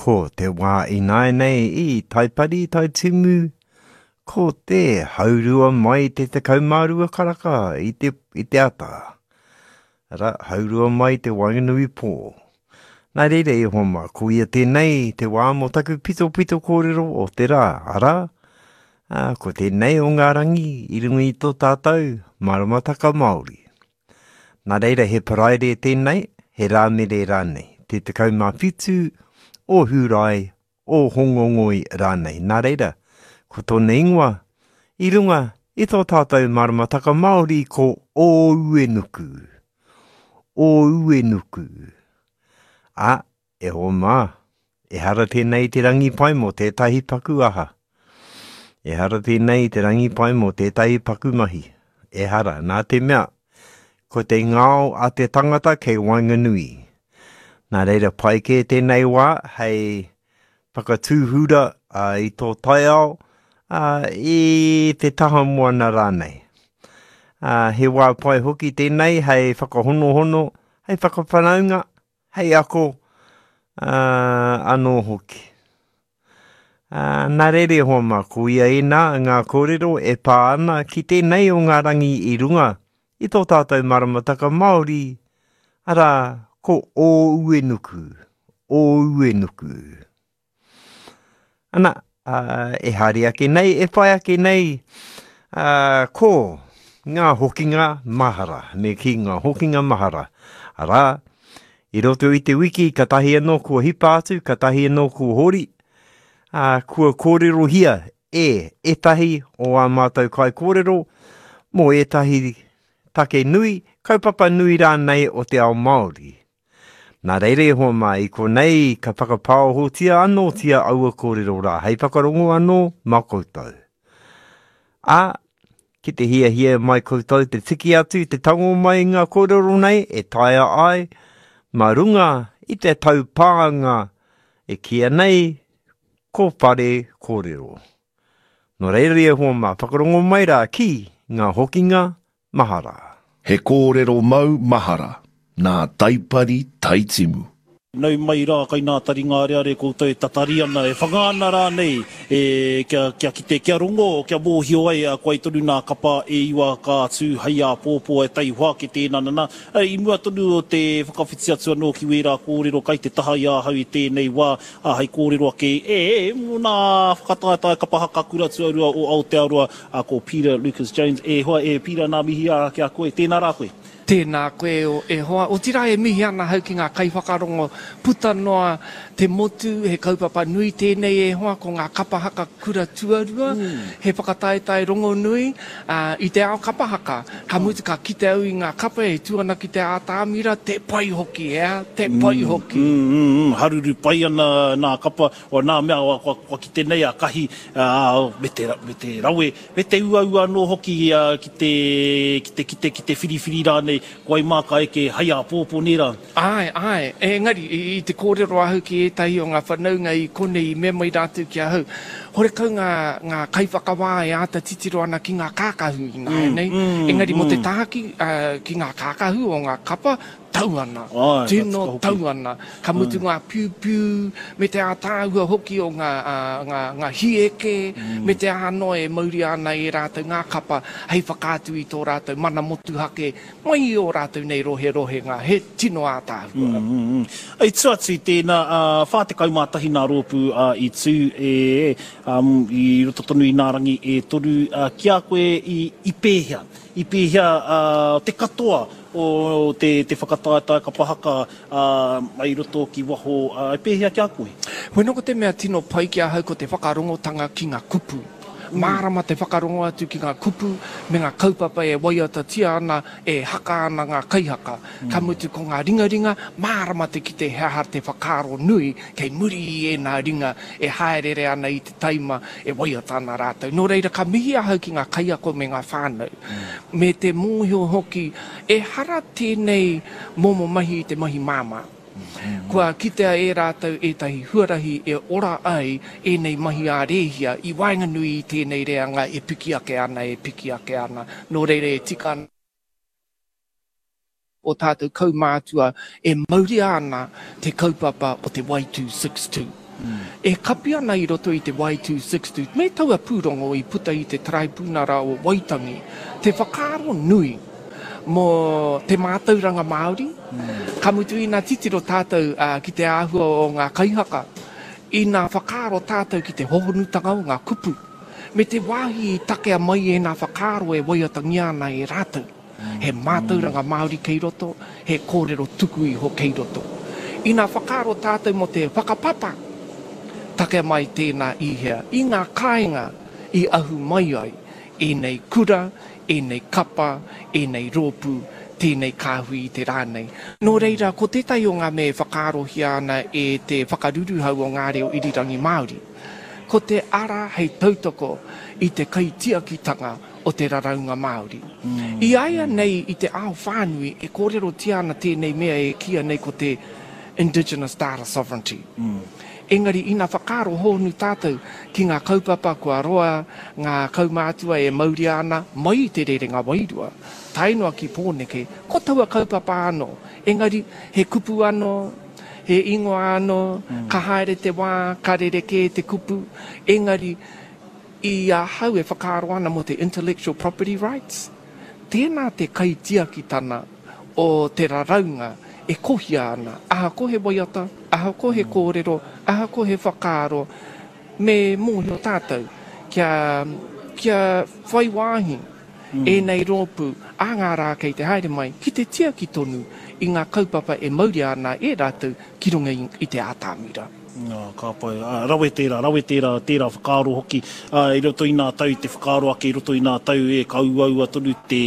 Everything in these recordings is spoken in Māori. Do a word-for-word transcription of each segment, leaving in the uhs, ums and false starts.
ko te wā i nai nei i taipari tai timu, ko te haurua mai te te kaumārua karaka i te, i te ata. Ara, haurua mai te wainganui pō. Nā reira e homa, ko ia tēnei te wā mo taku pito pito kōrero o te rā, ara, ah, ko tēnei o ngā rangi i runga i tō tātou, maramataka Māori. Nā reira he paraire tēnei, he rāmere rānei, te te kaumā whitu, o hurai, o hongongoi rānei. Nā reira, ko tōna ingoa, i runga i tō tātou maramataka Māori ko o uenuku. O uenuku. A, e ho mā, e hara tēnei te rangi pai mo tētahi paku aha. E hara tēnei te rangi pai mo tētahi paku mahi. E hara, nā te mea, ko te ngāo a te tangata kei Wainganui. Nā reira pai ke tēnei wā, hei whakatūhura uh, i tō taiao uh, i te taha moana rānei. Uh, he wā pai hoki tēnei, hei whakahono hono, hei whakawhanaunga, hei ako uh, anō hoki. Uh, nā rere hoa mā kuia e nā ngā kōrero e pā ana ki tēnei o ngā rangi i runga i tō tātou maramataka Māori, ara ko o uenuku, o uenuku. Ana, uh, e hari ake nei, e whai ake nei, uh, ko ngā hokinga mahara, me ki ngā hokinga mahara. Ara, i roto i te wiki, ka tahi anō kua hipa atu, ka tahi anō kua hori, uh, kua kōrero hia e etahi o a mātou kai kōrero, mo etahi take nui, kaupapa nui rānei o te ao Māori. Nā reire hoa mai, ko nei ka whakapao hotia anō tia aua kōrero rā, hei whakarongo anō mā koutou. A, ki te hia hia mai koutou te tiki atu, te tango mai ngā kōrero nei, e taia ai, mā runga i te tau pāanga e kia nei ko whare kōrero. No reire e hoa mā whakarongo mai rā ki ngā hokinga mahara. He kōrero mau mahara, nā taipari taitimu. Nau mai rā, kai nā taringa reare koutou e tatari ana, e whangāna rā nei, e kia, kia kite, kia rongo, kia mōhio ai, a koe tonu nā kapa e iwa ka tū hai a pōpō e tai hoa ki tēnā nana. I mua tonu o te whakawhiti atu anō ki wera kōrero, kai te taha i a hau i tēnei wā, a hei kōrero ake, e, e, mō nā whakataetai kapa haka kuratua rua o Aotearoa, a ko Peter Lucas Jones, e hoa, e Peter nā mihi a kia koe, tēnā rā koe. Tēnā koe o e hoa. O tira e mihi ana hau ki ngā kaiwhakarongo puta noa te motu, he kaupapa nui tēnei e hoa ko ngā kapahaka kura tuarua, mm. he whakataetai rongo nui, uh, i te ao kapahaka, ka mutu ka kite au i ngā kapa e tuana ki te ātāmira, te pai hoki, ea, te pai mm. hoki. Mm, mm, mm. Haruru pai ana nā kapa, o nā mea wa, wa, wa ki tēnei a kahi, uh, me, te, me te rawe, me te ua ua no hoki uh, ki te, ki te, ki te, ki te whiriwhiri rānei, koe māka e ke hai a pōpō nera. Ai, ai. E ngari, i, i te kōrero ahau ki etahi o ngā whanaunga i kone i me mai rātu ki ahau. Hore kau ngā, ngā kaiwhakawā e āta titiro ana ki ngā kākahu i ngā mm, nei. Mm, e ngari, mm. mo te tāki uh, ki ngā kākahu o ngā kapa, tau ana. Ai, tēnō tau ana. Ka mutu ngā piu-piu, me te ātāhua hoki o ngā, uh, ngā, ngā hieke, mm. me te āno e mauri ana e rātou ngā kapa, hei whakātu i tō rātou mana motu hake, mai o rātou nei rohe rohe ngā, he tino ātāhua. Mm, mm, mm. Ei tuatu tēnā, uh, whāte kaumātahi nā rōpu uh, i tū, e, um, i roto tonu i nā rangi e toru, uh, kia koe i, i pēhia. I pēhia uh, te katoa o te, te whakataetai kapahaka uh, mai roto ki waho, uh, i pēhia kia koe. Hoi noko te mea tino pai ki ahau ko te whakarongotanga ki ngā kupu. Mm. Mārama te whakarongo atu ki ngā kupu, me ngā kaupapa e waiata tia ana, e haka ana ngā kaihaka. Mm. Ka mutu ko ngā ringa ringa, mārama te ki te hea te whakaro nui, kei muri i e ngā ringa, e haerere ana i te taima, e waiata ana rātou. Nō reira, ka mihi ahau ki ngā kaiako me ngā whānau. Mm. Me te mōhio hoki, e hara tēnei momo mahi i te mahi māma. Mm. Kua kitea e rātou e tahi huarahi e ora ai e nei mahi a rehia i Wainganui i tēnei reanga e piki ake ana, e piki ake ana. Nō reire e tika ana o tātou kaumātua e mauri ana te kaupapa o te Y two six two. E kapi ana i roto i te Y two sixty, me taua pūrongo i puta i te traipūnara o Waitangi, te whakaaro nui mo te mātauranga Māori. Mm. Ka mutu i ngā titiro tātou uh, ki te āhua o ngā kaihaka, i ngā whakaaro tātou ki te hohonutanga o ngā kupu. Me te wāhi i takea mai e ngā whakaaro e waiatangi ana e rātou. Mm. He mātauranga Māori kei roto, he kōrero tuku i ho kei roto. I ngā whakaaro tātou mo te whakapapa, takea mai tēnā ihea, i ngā kāinga i ahu mai ai, i nei kura, i nei kapa, i nei rōpū, tēnei kāhui i te rānei. Nō reira, ko tētai o ngā me whakaarohi ana e te whakaruruhau o ngā reo irirangi Māori. Ko te ara hei tautoko i te kaitiakitanga o te raraunga Māori. Mm. I aia nei i te ao whānui e kōrero tiana tēnei mea e kia nei ko te Indigenous Data Sovereignty. Mm. Engari, ina whakaaro hōnu tātou ki ngā kaupapa kua roa, ngā kaumātua e mauri ana, mai te rerenga wairua. Tainoa ki pōneke, ko taua kaupapa ano. Engari, he kupu ano, he ingoa ano, mm. ka haere te wā, ka rereke te kupu. Engari, i a hau e whakaaro ana mo te intellectual property rights. Tēnā te kaitiakitana o te raraunga, e kohia ana, aha ko he waiata, aha ko he kōrero, aha ko he whakaaro, me mōhio tātou, kia, kia whaiwāhi, mm. e nei rōpū, a ngā rā kei te haere mai, ki te tia ki tonu, i ngā kaupapa e mauri ana e rātou, ki runga i, i te ātāmira. Ngā, ka pai, uh, rawe tērā, rawe tērā, tērā whakaaro hoki, uh, i roto i nā tau, te whakaaro ake, i roto i nā tau, e kauaua tonu te,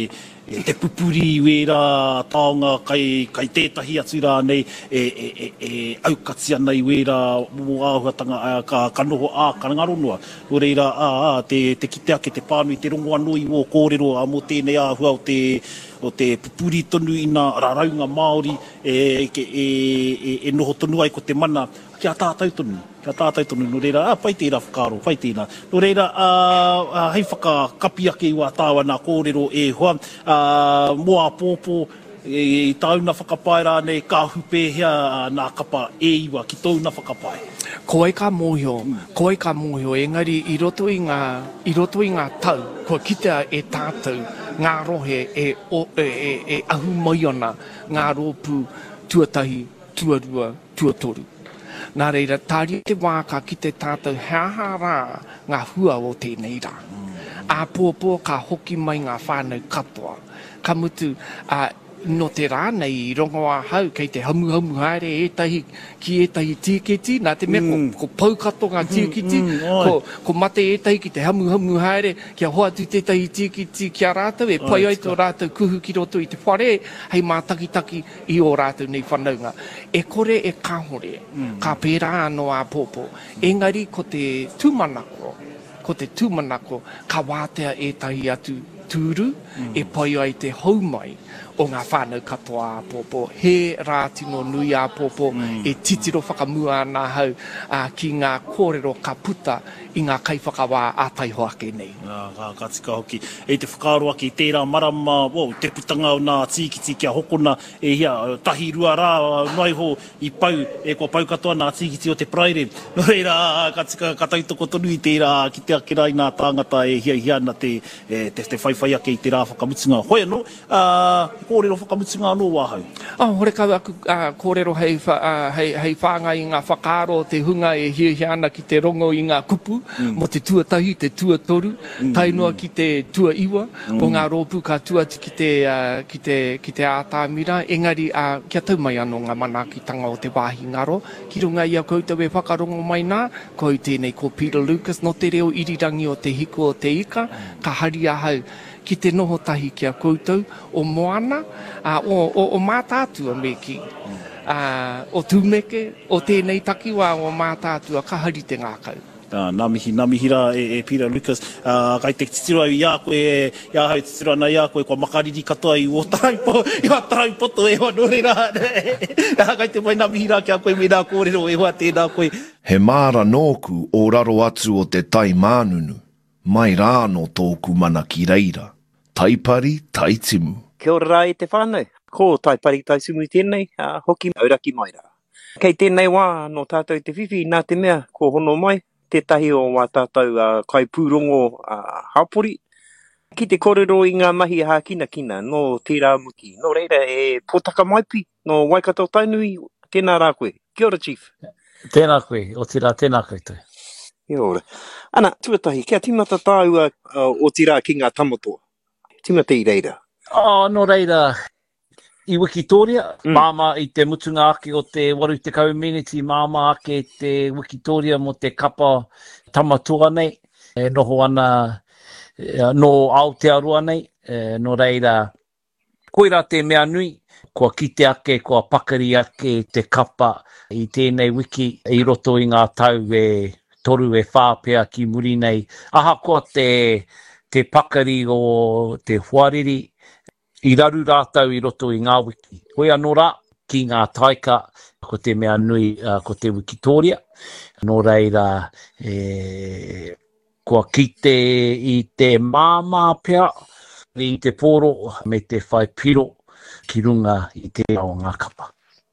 e te pupuri wera taonga kai, kai tētahi atu rā nei, e, e, e, e aukatsia nei wera mō āhuatanga uh, ka, ka noho ā, ka ngaronua. O reira, ā, ā, te, te kite ake, te pānui, te rongo anoi o kōrero, a mō tēnei āhua o te, o te pupuri tonu i nā raraunga Māori, e, e, e, e noho tonu ai ko te mana, kia tātou tonu, kia tātou tonu, no reira, ah, pai tērā whakaaro, pai tērā. No reira, uh, uh, hei whakakapi ake i wā tāua nā kōrero e hoa, uh, moa pōpō, e, e tauna whakapai rā nei, ka hupe hea uh, nā kapa e iwa, ki tauna whakapai. Ko ai ka mōhio, mm. ko ai ka mōhio, engari i roto i ngā, i roto i ngā tau, ko kitea e tātou, ngā rohe e, o, e, e, e ahu mai ana, ngā rōpū tuatahi, tuarua, tuatoru. Nā reira, tāri te wāka ki te tātou heaha rā ngā hua o tēnei rā. Mm. A pōpō ka hoki mai ngā whānau katoa. Ka mutu a no te rā nei i rongo a hau kei te hamu hamu haere e tahi ki e tahi tīketi, nā te mea mm. ko, ko paukato ngā tīketi, mm, mm, ko, ko mate e tahi ki te hamu hamu haere, kia hoatu te tahi tīketi kia rātou, e pai ai tō rātou kuhu ki roto i te whare, hei mā taki i o rātou nei whanaunga. E kore e kāhore, mm. ka pērā anō a pōpō, engari ko te tūmanako, ko te tūmanako, ka wātea e tahi atu tūru, mm. e pai ai te haumai, o ngā whānau katoa a pōpō, he rātino nui a pōpō, mm. e titiro whakamua nā hau uh, ki ngā kōrero ka puta i ngā kaiwhakawā a taiho ake nei. Ngā, ngā, ka tika hoki. E te whakaaro ake, tērā marama, o, te putanga o nā tīkiti kia hokona, e hia, tahi rua rā, nai ho, i pau, e kua pau katoa nā tīkiti o te praire. No reira, ka tika, ka tautoko tonu i tērā, ki te ake rai nā tāngata e hia hia na te, e, te, te whaiwhai ake i te rā whakamutunga. Hoi anō, uh, kōrero whakamutunga anō wāhau? Oh, hore kau aku uh, kōrero hei, uh, hei, hei whānga i ngā whakaaro, te hunga e hia hia ana ki te rongo i ngā kupu, mm. mo te tuatahi, te tuatoru, mm. tainua ki te tua iwa, mm. o ngā rōpū ka tuatu ki te, uh, ki te, ki te ātāmira, engari uh, kia tau mai anō ngā manakitanga o te wāhi ngaro, ki runga ia koutou e whakarongo mai nā, kou tēnei ko Peter Lucas, no te reo irirangi o te hiko o te ika, mm. ka hari ahau, ki te noho tahi kia koutou, o moana, uh, o, o, o mātātua me ki, uh, o tūmeke, o tēnei takiwa o mātātua, ka hari te ngākau. Uh, nā mihi, nā mihi rā e, e Peter Lucas, uh, kai te titiro ai ia koe, e, ia hau titiro ana ia koe, kua makariri katoa i o taraipo, i o taraipoto e hoa nore rā, kai te mai nā mihi rā kia koe me nā kōrero e hoa tēnā koe. He māra nōku o raro atu o te tai mānunu, mai rā no tōku mana ki reira. Taipari Taitimu. Kia ora rā e te whānau. Ko Taipari Taitimu tēnei, uh, hoki auraki mai rā. Kei tēnei wā no tātou te whiwhi nā te mea ko hono mai, tētahi o wā tātou uh, kai pūrongo uh, hapori. Ki te kōrero i ngā mahi ha kina kina no tērā muki. No reira e pōtaka maipi no Waikato Tainui, tēnā rā koe. Kia ora, Chief. Tēnā koe, o tērā tēnā koutou. Kia ora. Ana, tuatahi, kia timata tāua uh, o tērā ki ngā tamotoa. Timata i reira. Oh, no reira, i Wikitoria, Mm. māma i te mutunga ake o te waru te community, māma ake te Wikitoria mo te kapa tamatoa nei, e noho ana e, no Aotearoa nei, e, no reira, koira te mea nui, kua kite ake, kua pakari ake te kapa i tēnei wiki i roto i ngā tau e toru e whāpea ki muri nei. Aha koa te, te pakari o te huariri, i raru rātau i roto i ngā wiki. Koe anō rā, ki ngā taika, ko te mea nui, uh, ko te Wikitoria. Nō reira, e, kua kite i te māmā pea, i te poro, me te whai piro, ki runga i te ao ngā kapa.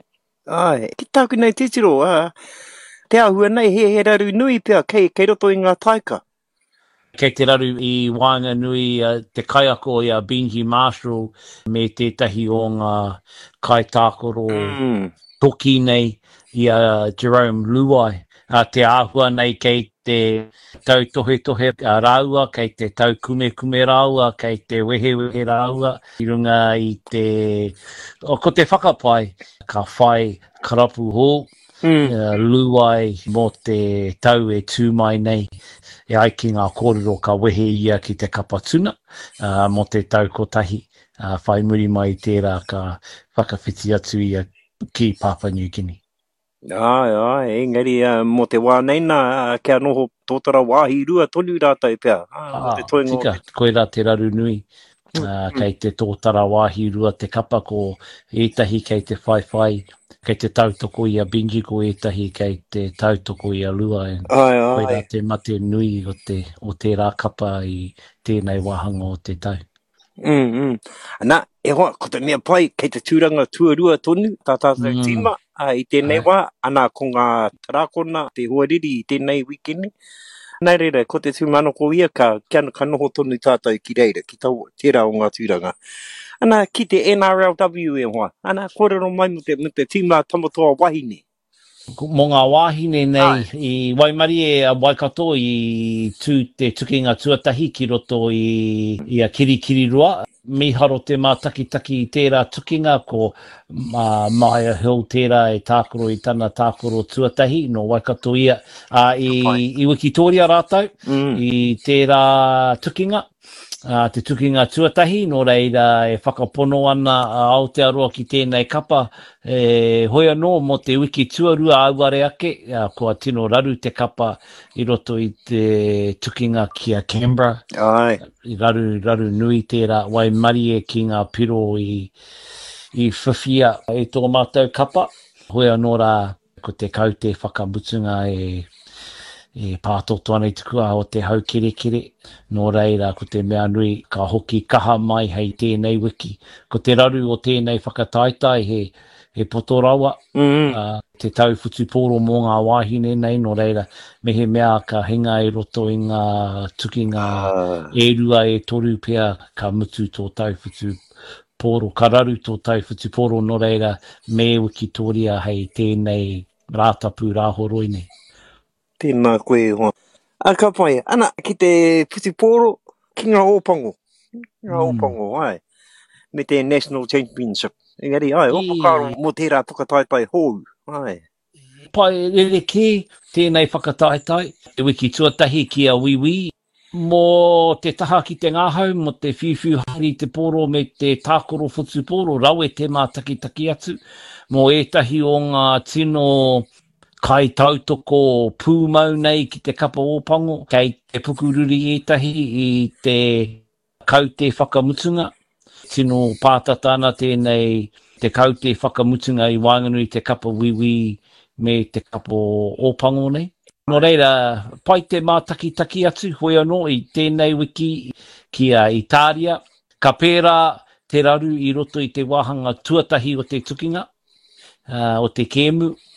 Ai, ki tāku nei titiro, uh, te ahua nei he he raru nui pia kei, kei roto i ngā taika. Kei te raru i Whanganui, uh, te kaiako i a Benji Marshall, me tētahi o ngā kaitākoro Mm. toki nei i a Jerome Luai. Uh, te āhua nei kei te tau tohe tohe uh, rāua, kei te tau kume kume rāua, kei te wehe wehe rāua, i runga i te... O, ko te whakapai, ka whai karapu hō, Mm. uh, Luai mo te tau e tū mai nei, e ai ki ngā kōrero ka wehe ia ki te kapa tuna, uh, mo te tau kotahi, uh, whai muri mai tērā ka whakawhiti atu ia ki Papua New Guinea. Ai, ai, engari, uh, mo te wā nei nā, uh, kia noho tōtara wāhi rua tonu rātai pia. Ah, mo te toingo. tika, koe rā te raru nui. Uh, kei te tōtara wāhi rua te kapa ko ētahi kei te whaiwhai, kei te tautoko i a Benji ko ētahi kei te tautoko i a Lua. Ai, Koe rā ai. te mate nui o te, o te rā kapa i tēnei wahanga o te tau. Mm, mm. Ana, e hoa, ko te mea pai, kei te tūranga tuarua tonu, tā tātou Mm. tīma, uh, i tēnei Ai. wā, ana ko ngā tarakona, te huariri i tēnei wikini. Nai reira, ko te tūmano ko ia ka, kia ka noho tonu tātou ki reira, ki tau, tērā o ngā tūranga. Ana, ki te N R L W e hoa, ana, kōrero mai mo te, mo te tīma tamatoa wahine. Mo ngā wāhine nei, i Waimari e a Waikato i tū te tukinga tuatahi ki roto i, i a Kirikiriroa. Miharo te mātakitaki i tērā tukinga ko uh, Maya Hill tērā e tākoro i tana tākoro tuatahi no Waikato ia. Uh, i, I Wikitoria rātau, Mm. i tērā tukinga. Uh, te tukinga tuatahi, no reira e whakapono ana uh, Aotearoa ki tēnei kapa, e hoi anō mo te wiki tuarua auare ake, uh, kua tino raru te kapa i roto i te tukinga ki a Canberra, Ai. i raru, raru nui tērā, Waimari e ki ngā piro i, i whiwhia e tō mātou kapa, hoi anō rā ko te kau te whakamutunga e e pātoto ana i tuku a o te haukerekere. Nō reira, ko te mea nui, ka hoki kaha mai hei tēnei wiki. Ko te raru o tēnei whakataitai he, he potorawa, Mm. uh, te tau whutuporo mō ngā wāhine nei, nō reira, me he mea ka hinga i roto i ngā tuki ngā Ah. e rua e toru pea ka mutu tō tau whutuporo, ka raru tō tau whutuporo, nō reira, me Wikitoria hei tēnei rātapu rāhoroi nei. Tēnā koe hoa. A ka pai, ana, ki te putiporo, ki ngā ōpango. Ngā Mm. ōpango, ai. Me te National Championship. Engari, ai, I- opakaro mo tērā whakataitai hou. Ai. Pai rere ki tēnei whakataitai, te wiki tuatahi ki a wiwi, mō te taha ki te ngāhau, mō te whiwhi hari te poro me te tākoro whutu poro, rau e te mātakitaki atu, mō ētahi o ngā tino kai tautoko pūmau nei ki te kapa ōpango, kei te pukururi ētahi i te kau te whakamutunga, tino pātata ana tēnei te kau te whakamutunga i Whanganui te kapa wiwi me te kapa ōpango nei. Nō reira, pai te mātakitaki atu, hoi anō i tēnei wiki ki a Italia, ka pērā te raru i roto i te wāhanga tuatahi o te tukinga, uh, o te kēmu,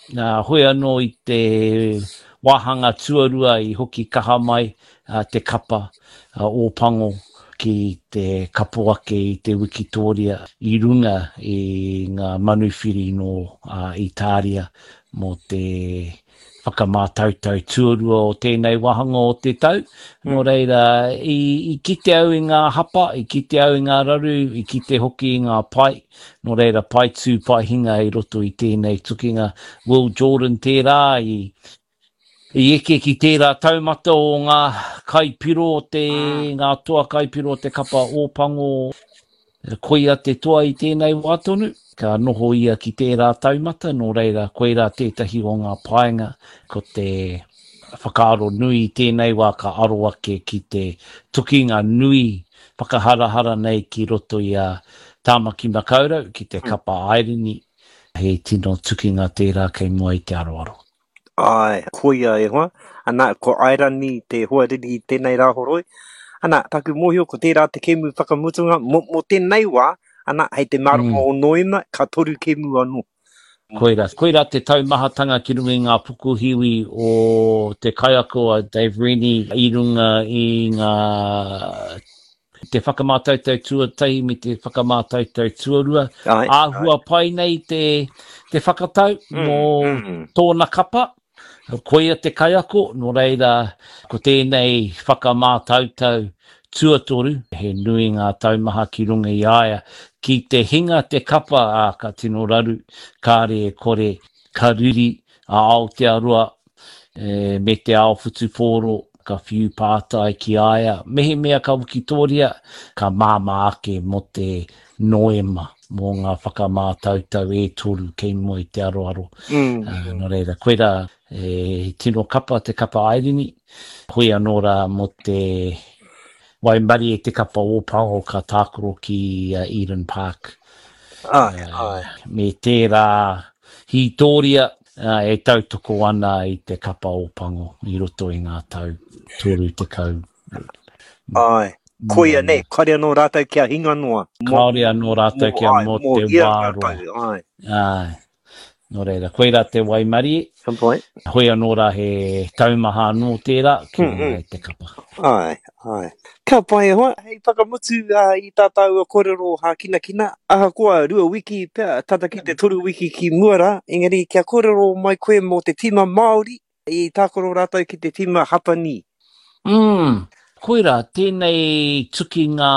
Nā hoi anō i te wāhanga tuarua i hoki kaha mai uh, te kapa uh, o pango ki te kapo ake i te Wikitoria i runga i ngā manuwhiri no uh, Italia mo te whakamātautau tuarua o tēnei wahanga o te tau. Mm. Nō reira, i, i kite au i ngā hapa, i kite au i ngā raru, i kite hoki i ngā pai. Nō reira, pai tū, pai hinga i roto i tēnei tukinga Will Jordan tērā i I eke ki tērā taumata o ngā kaipiro o te, mm. ngā toa kaipiro o te kapa ōpango koia te toa i tēnei wātonu. Ka noho ia ki tērā taumata, nō reira koira tētahi o ngā paenga ko te whakaaro nui i tēnei wā ka aro ake ki te tukinga nui whakaharahara nei ki roto i a Tāmaki Makaurau ki te kapa airini. He tino tukinga tērā kei mua i te aroaro. Ai, koia e hoa. Ana, ko airani te hoariri i tēnei rāhoroi. Ana, taku mohio ko tērā te kemu whakamutunga. Mo, mo tēnei wā, ana, hei te marama mm. o noema, ka toru kemu anō. Koira, koira te taumahatanga ki runga i ngā pukuhiwi o te kaiakoa Dave Rennie i runga i ngā te whakamātautau tuatahi me te whakamātautau tuarua. Ai, āhua ai. Pai nei te, te whakatau mm, mō mm. tōna kapa. Koia te kaiako, no reira, ko tēnei whakamātautau tuatoru, he nui ngā taumaha ki runga i aia, ki te hinga te kapa a ka tino raru, kāre e kore, ka riri a Aotearoa, e, me te Aofutu Pōro, ka whiu pātai ki aia, mehe mea ka Wikitoria, ka māma ake mo te noema, mō ngā whakamātautau e toru kei mo i te aroaro. Mm. Uh, no reira, koera e tino kapa, te kapa airini, hoi anora mo te waimari e te kapa ōpango ka tākoro ki uh, Eden Park. Ai, uh, ai. Me tērā hitoria uh, e tautoko ana i te kapa ōpango i roto i ngā tau toru te kau. Ai. Koia nei, kare anō rātou kia hinga noa. Kare anō rātou kia mo te wāroa. Ai. Ai. Nō reira, koira te waimari. Some point. Hoi anō rā he taumaha anō tērā, ki mm -hmm. te kapa. Ai, ai. Ka pai hoa, hei whakamutu uh, i tātou a kōrero ha kina kina. Aha koa rua wiki, pia tata ki te toru wiki ki Muara. Engari, kia kōrero mai koe mo te tima Māori, i tākoro rātou ki te tima Hapani. Mm. Koira, tēnei tuki ngā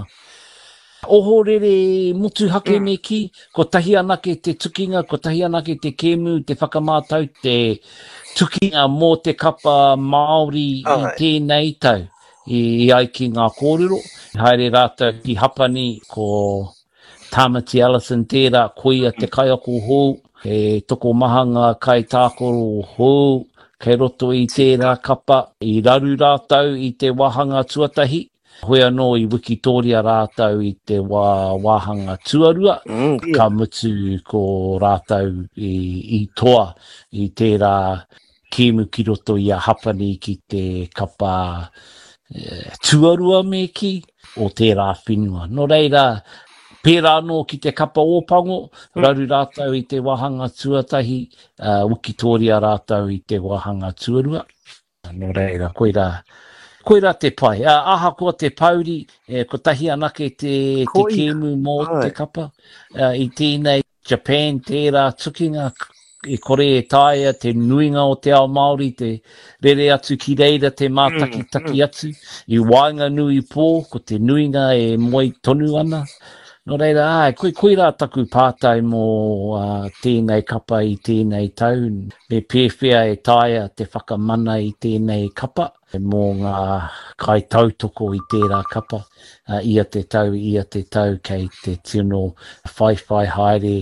ohorere mutu hake mm. me ki, ko tahi anake te tukinga, ko tahi anake te kemu, te whakamātau, te tukinga mō te kapa Māori oh, i tēnei tau, i, i ai ki ngā kōrero. Haere rātou ki Hapani, ko Tamati Allison tērā, koia te kaiako hou, he toko mahanga kai tākoro hou, kei roto i tērā kapa, i raru rātau i te wāhanga tuatahi. Hoi anō i Wikitoria rātau i te wā, wāhanga tuarua. Mm, yeah. Ka mutu ko rātau i, i toa i tērā kēmu ki roto i a Hapani ki te kapa e, tuarua me ki o tērā whenua. No reira, pērā anō ki te kapa ōpango, raru rātau i te wāhanga tuatahi, uh, Wikitoria rātau i te wāhanga tuarua. No reira, koira, koira te pai. Uh, aha koa te pauri, eh, ko tahi anake te, te kēmu mō Ai. te kapa. Uh, I tēnei Japan, tērā tukinga, e kore e tāia, te nuinga o te ao Māori, te rere atu ki reira te mātaki taki atu. I wainga nui pō, ko te nuinga e moi tonu ana. No reira, ai, koe, koe rā taku pātai mō uh, tēnei kapa i tēnei tau. Me pēwhia e tāia te whakamana i tēnei kapa. Mō ngā kai tautoko i tērā kapa. Uh, ia te tau, ia te tau, kei te tino whai whai haere.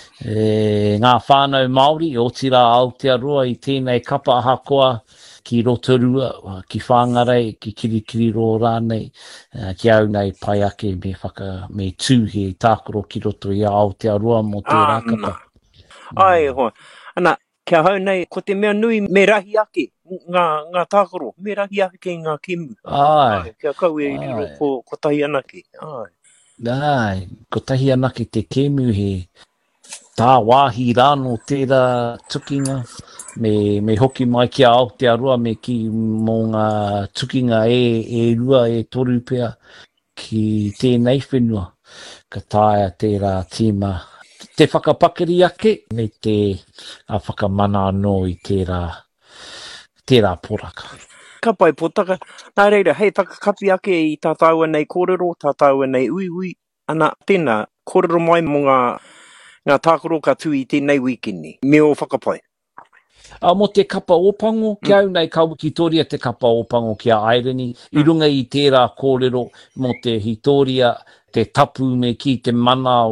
E, ngā whānau Māori, o tira Aotearoa i tēnei kapa aha koa. Ki Rotorua, ki Whangarei, ki Kirikiri rō rānei, uh, ki au nei pai ake me whaka, me tū he tākoro ki roto i Aotearoa mō te ah, rākapa. Ai, hoa. Ana, kia hau nei, ko te mea nui me rahi ake, ngā, ngā tākoro, me rahi ake ngā kemu. Ai. Ai, kia kau e riro ko, ko tahi anake. Ai. Ai, ko tahi anake te kemu he Tā wāhi rāno tērā tukinga, me, me hoki mai ki a Aotearoa, me ki mō ngā tukinga e, e rua, e toru pea ki tēnei whenua. Ka tāia tērā tīma. Te whakapakari ake, me te a whakamana anō i tērā, tērā poraka. Ka pai potaka. Nā reira, hei whakakapi ake i tā tāua nei kōrero, tā tāua nei ui ui. Ana, tēnā, kōrero mai mō ngā ngā tākoro ka tū i tēnei wikini. Me o whakapai. A mo te kapa opango, mm. kia au nei ka wikitoria te kapa opango kia Aireni, mm. i runga i tērā kōrero mo te hitoria, te tapu me ki te mana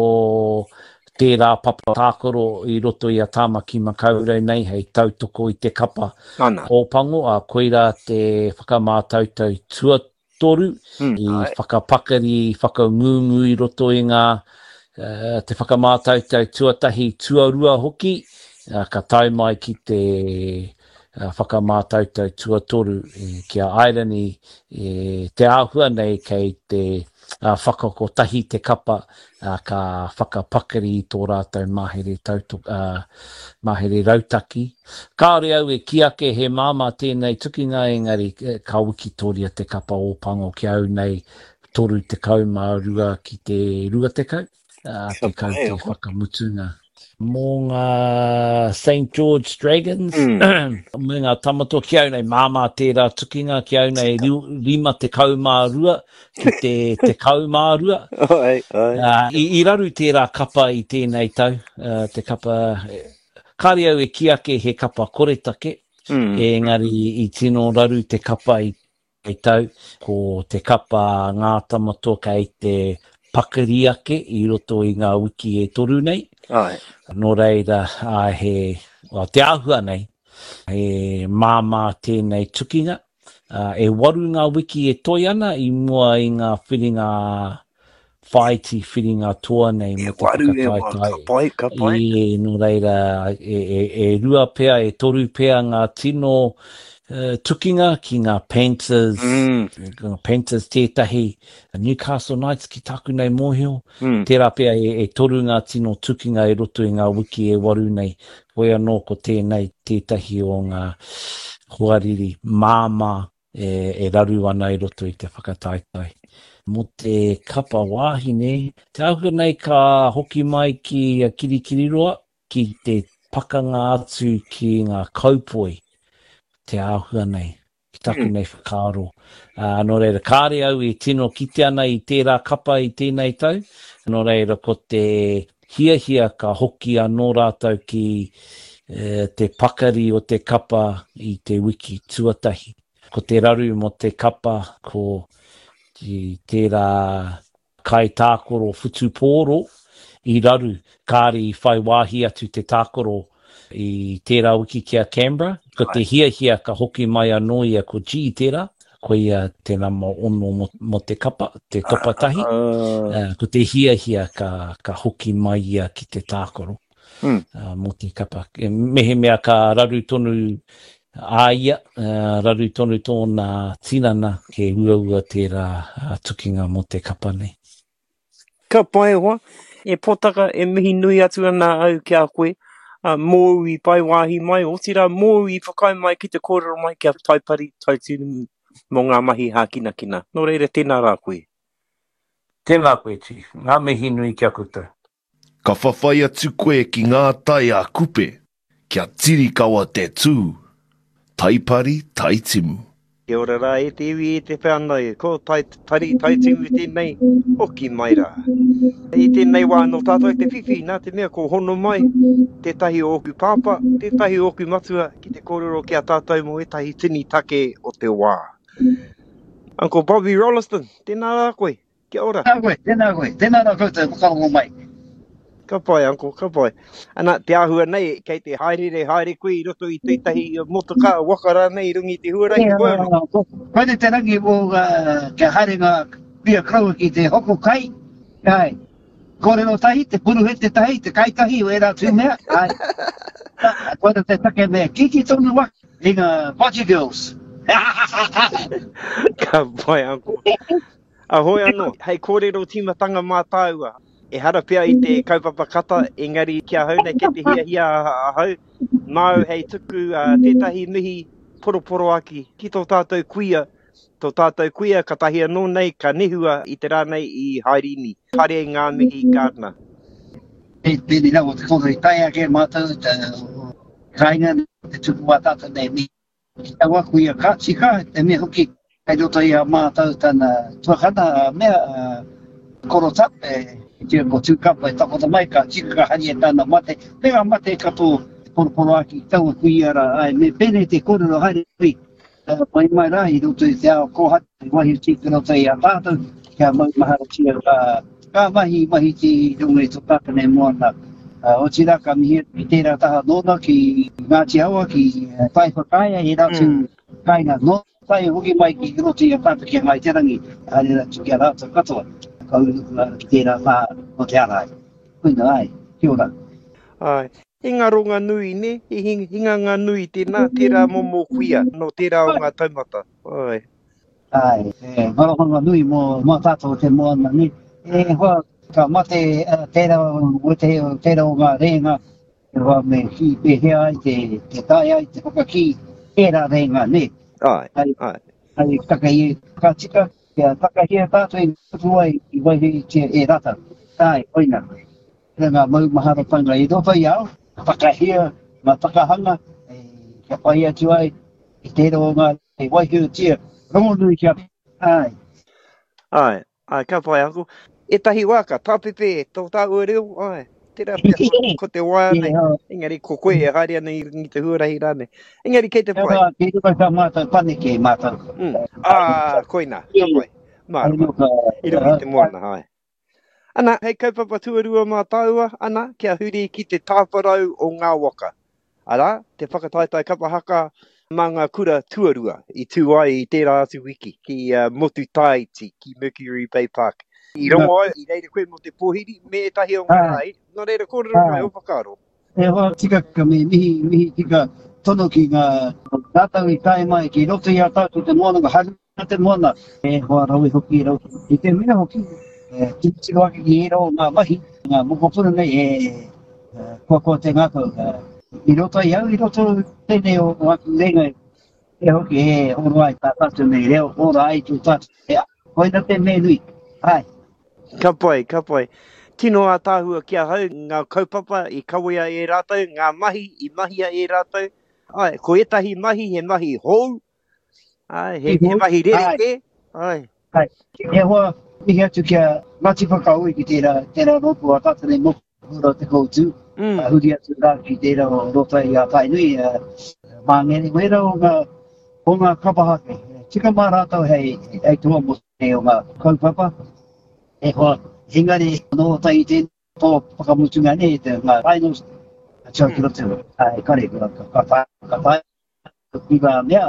o tērā papa tākoro i roto i a tāmaki makaurau nei, hei tautoko i te kapa Ana. Opango, a koira te whakamātautau tuatoru, mm. i Ai. Whakapakari, whakaungungu i roto i ngā Uh, te whakamātautau tuatahi tuarua hoki, uh, ka tau mai ki te uh, whakamātautau tuatoru e, kia Aireni e, te āhua nei kei te uh, whakakotahi te kapa uh, ka whakapakari i tō rātou mahere, tautuk, uh, mahere rautaki. Kāore au e ki ake he māma tēnei tukinga engari ka wikitoria te kapa ōpango ki au nei toru te kaumā rua ki te rua te kau. Uh, te kau te whakamutunga. Mō ngā Saint George Dragons, mm. me ngā tamato ki au nei māmā tērā tukinga, ki au nei rima te kaumārua, ki te, te kaumārua. Oi, oi. Uh, i, I raru tērā kapa i tēnei tau, uh, te kapa, kāre au e ki ake he kapa koretake, mm. e ngari i tino raru te kapa i, i tau, ko te kapa ngā tamato kei te pakari ake i roto i ngā wiki e toru nei. Ai. Nō reira, a he, well, te āhua nei, he māmā tēnei tukinga. Uh, e waru ngā wiki e toi ana i mua i ngā whiringa whaiti, whiringa toa nei. E waru e wa, ka pai, ka pai. I, nō reira, e, e, e rua pea, e toru pea ngā tino Uh, tukinga ki ngā Panthers, mm. ngā Panthers tētahi, Newcastle Knights ki taku nei mōhio, mm. tērā pia e, e toru ngā tino tukinga e roto i ngā wiki e waru nei, hoi anō ko tēnei tētahi o ngā huariri māmā e, e raru ana i roto i te whakataitai. Mo te kapa wāhine, te auka nei ka hoki mai ki a Kirikiriroa, ki te pakanga atu ki ngā kaupoi, te āhua nei, ki taku nei whakaaro. Uh, nō reira, kāre au e tino kite ana i tērā kapa i tēnei tau. Nō reira, ko te hia hia ka hoki anō rātou ki uh, te pakari o te kapa i te wiki tuatahi. Ko te raru mo te kapa, ko i tērā kai tākoro whutupōro i raru, kāre i whai wāhi atu te tākoro i tērā wiki kia Canberra, ko te hia hia ka hoki mai anō ia ko G i tērā, ko ia tēnā mo ono mo, mo te kapa, te topatahi, uh, uh, ko te hia hia ka, ka hoki mai ia ki te tākoro, mm. uh, mo te kapa. Mehe mea ka raru tonu āia, uh, raru tonu tōna tinana ke ua ua tērā uh, tukinga mo te kapa nei. Ka pai hoa, e potaka e mihi nui atu ana au ki a koe, Uh, mōui pai wāhi mai, o tira mōui whakai mai ki te kōrero mai kia taipari tautunu mō ngā mahi hā kina kina. Nō reira, tēnā rā koe. Tēnā koe, Chief. Ngā mihi nui kia koutou. Ka whawhai atu koe ki ngā tai a kupe, kia tirikawa te tū. Taipari taitimu. Kia ora rā, e te iwi e te whanau, ko tai, tari taitimu tēnei, hoki mai rā. I tēnei wā no tātou te whiwhi, nā te mea ko hono mai, te tahi o oku pāpa, te tahi o oku matua, ki te kōrero ki a tātou mo e tahi tini take o te wā. Uncle Bobby Rolliston, tēnā rā koe, kia ora. Tēnā koe, tēnā koe, tēnā rā koutou, whakarongo mai. Ka pai, Uncle, ka pai. Ana, te āhua nei, kei te haere haere koe i roto i tētahi motoka, wakara nei rungi te huarai koe. Koe te te rangi o uh, kia haere ngā pia krau ki te hoko kai, ai. Kōrero tahi, te puruhe te tahi, te kai tahi o e rā tū mea, ai. Koe te take mea, kiki tonu wak, i ngā Bodgy Girls. Ka pai, Uncle. Ahoi anō, hei kōrero timatanga mā tāua. e hara pia i te kaupapa kata, engari kia hau nei ke te hia hia a hau, mau hei tuku uh, tētahi mihi poroporo aki ki tō tātou kuia, tō tātou kuia ka tahi anō nei ka nehua i te rānei i Hairini, pare ngā mihi Gardner. E tēnei nau o te kono i tai ake mātou, te kainga, te tuku wā tātou nei mi. Ki tā wā kuia ka tika, te mea hoki, kei roto i a mātou tāna tuakana mea uh, korotap, e tia ko tūkapa e takota mai ka tika ka hari e tāna mate, mea mate kato poroporo aki taua kui ara, ai me pene te korero haere kui, uh, mai mai rā i roto i te ao kohati, wahi tika roto i a tātou, kia mai mahara tia ka, ka mahi mahi ki runga i tō tātane moana. Uh, o tira ka mihi i tērā taha nōna ki Ngāti Awa, ki uh, Tai Whakaia, i rātu mm. kainga no, tai hoki mai ki roto i a tātou ki ngai terangi, haere rātu ki a rātu katoa, ka uruku ki tērā tā o te arai. Kuina ai, kia ora. Ai. E ngā ronga nui ne, e hinga ngā nui tēnā, tērā momo kuia, no tērā o ngā taumata. Ai. Ai, e ngaronga nui mo mā tātou te moana ni, e hoa ka mate uh, tērā o te tērā o ngā renga, e hoa me ki pehea ai te, te tai ai, te whakaki, tērā renga ne. Ai, ai. ai. Ai, taka i ka tika, kia taka i tātou i tuai i waihe te e rata. Ai, oina. Kia ngā mau mahara panga i roto i au, whakahia, ma whakahanga, e kia pai atu ai, i tērā o ngā e waihe tia, rongo nui kia. Ai. Ai, ai, ka pai aku. E tahi waka, tāpepe, tō tā ua reo, ai, tērā pia, ko te waia nei, engari ko koe e haere ana i te huarahi rāne. Engari kei te pai. Kei te pai ka mātou, pane kei mātou. Ah, koina, ka pai. Mārama, i rungi te moana, hai. Ana, hei kaupapa tuarua mā taua, ana, kia huri ki te tāparau o ngā waka. Ara, te whakataitai kapahaka mā ngā kura tuarua i tū ai i tērā atu wiki, ki uh, Motu Taiti, ki Mercury Bay Park. I rongo ai, i reira koe mo te pōhiri, me e tahi o ngā rai, no reira kōrero mai o whakaro. E hoa tika ka me mihi, mihi tika tono ki ngā tātau i tae mai, ki roto i a tātou te moana, ka hari te moana. E hoa rau i hoki i rau. I te mea hoki, e, ki tiro ake ki e rau ngā mahi, ngā mokopuna nei e kua kua te ngātou. I roto i au, i roto tēnei o aku renga, e hoki e oro ai tā tātou nei reo, oro ai tū tātou. E koina te me nui, ai. Ka pai, ka pai. Tino a tāhua kia hau, ngā kaupapa i kawea e rātou, ngā mahi i mahia e rātou. Ai, ko etahi mahi he mahi hou. Ai, he, he mahi rereke. Ai. Ai. E hoa, mihi atu kia ngati whakaui ki tērā, tērā ropu a tātane moku hura te koutu. Mm. Uh, huri atu rā ki tērā o rota i a tainui. Uh, mā ngeri wera o ngā, o ngā kapahake. Tika mā rātou hei, hei tua mo te o ngā kaupapa. E hoa, hingari no tai te tō whakamutunga ne, te ngā rhinos, tua ki roto, ai kare, ka pai, ka pai, ki wā mea,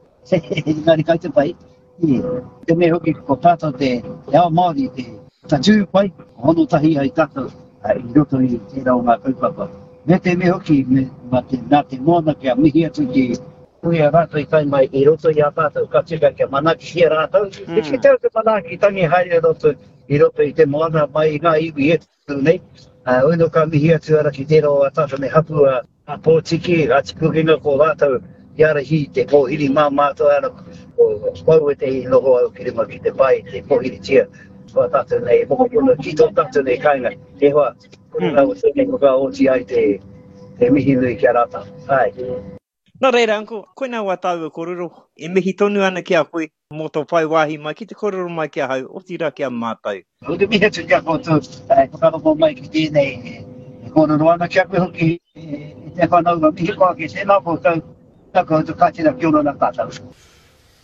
hingari kai te pai, i, te me hoki ko tātou te ao Māori, te tatu pai, hono tahi ai tātou, i roto i tērā o ngā kaupapa. Me te me hoki, me, ma te, nā te moana kia mihi atu ki Ui a rātou i tai mai i roto i a tātou, ka tika kia manaki hia rātou. Mm. E ki teo te manaki tangi haere roto i roto i te moana mai i ngā iwi e tu nei. Uh, Uno ka mihi atu ara ki tēro a tātou me hapu a, a pōtiki, a tikukinga ko rātou i ara hi te pōhiri mā mātou ara o pau e te i noho au ki rima ki te pai, te pōhiri tia. Ko a tātou nei, moko puna ki tō tātou nei kainga. E hoa, kuna rau mm. tēnei ko ka oti ai te, te mihi nui kia rātou. Ai. Nā reira, anko, koe nā wā tāua kororo, e mihi tonu ana kia koe, mō tō pai wāhi mai, ki te kororo mai kia hau, o tira kia mātau. O te mihi atu kia koutou, e whakaroko mai ki tēnei, e kororo ana kia koe hoki, e te whanau, mihi koa ki tēnā koutou, tā koutou kātira ki ono nā tātou.